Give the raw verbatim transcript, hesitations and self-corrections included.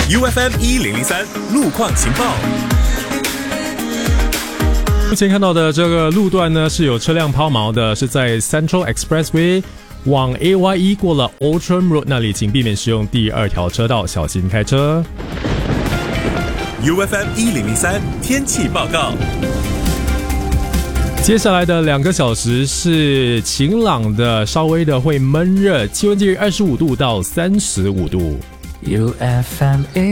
U F M 一零零三路况情报。 目前看到的这个路段呢是有车辆抛锚的，是在 Central Expressway 往 A Y E 过了 Outram Road 那里，请避免使用第二条车道，小心开车。 U F M 一零零三天气报告。 接下来的两个小时是晴朗的，稍微的会闷热，气温介于二十五度到三十五度。 U F M